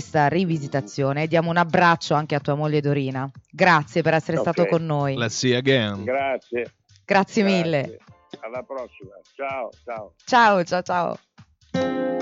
questa rivisitazione e diamo un abbraccio anche a tua moglie Dorina. Grazie per essere stato con noi. Let's see again. Grazie. Grazie mille. Alla prossima. Ciao. Ciao.